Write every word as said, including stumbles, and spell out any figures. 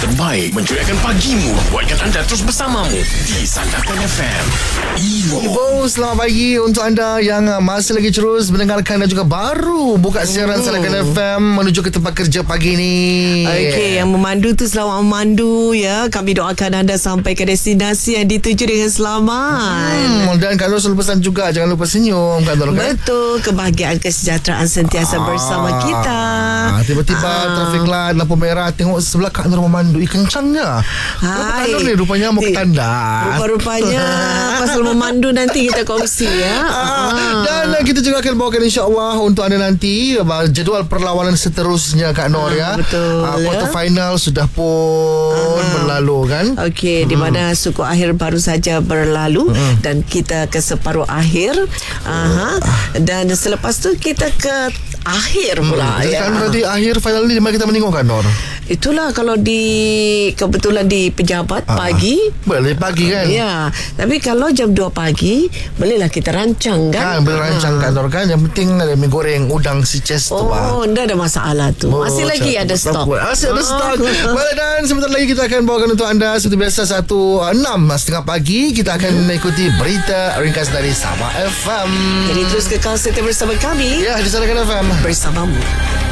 terbaik menceriakan pagimu, buatkan anda terus bersamamu di Sandakan F M. Ibu, selamat pagi untuk anda yang masih lagi terus mendengarkan dan juga baru buka siaran hmm. Sandakan F M menuju ke tempat kerja pagi ni. Okey, yang memandu tu selamat memandu ya. Kami doakan anda sampai ke destinasi yang dituju dengan selamat. Hmm, dan Kak Nur selalu pesan juga jangan lupa senyum, Kak Nur, kan? Betul, kebahagiaan kesejahteraan sentiasa ah. bersama kita. Ah, tiba-tiba ah. traffic light, lampu merah, tengok sebelah Kak Nur memandu. Ih, kencangnya. Kak Nur ni rupanya mau ke tandas. Rupa-rupanya pasal memandu nanti kita kongsi ya. Ah. Dan uh, kita juga akan bawakan insya-Allah untuk anda nanti uh, jadual perlawanan seterusnya Kak Nur, ah, ya. Betul. Uh, quarter ya? Final sudah pun ah. berlalu, kan? Okey, hmm. di mana suku akhir baru saja berlalu hmm. dan kita ke separuh akhir. Aha. Dan selepas tu kita ke akhir pula hmm. ya. Kan tadi akhir final ni di mana kita menengok, Kak Nur? Itulah kalau di kebetulan di pejabat ah, pagi. Boleh pagi, kan? Ya. Tapi kalau jam dua pagi bolehlah kita rancang, kan? Kan boleh rancang, Kak Nur, kan? Yang penting ada mi goreng udang si Ces tu. Oh, tidak ada masalah tu. Oh, masih lagi ada stok. Masih ada stok. Baik, dan sebentar lagi kita akan bawakan untuk anda seperti biasa satu enam setengah pagi kita akan mengikuti berita ringkas dari Sabah F M. Jadi terus kekal setia bersama kami. Ya, di Sandakan F M bersamamu.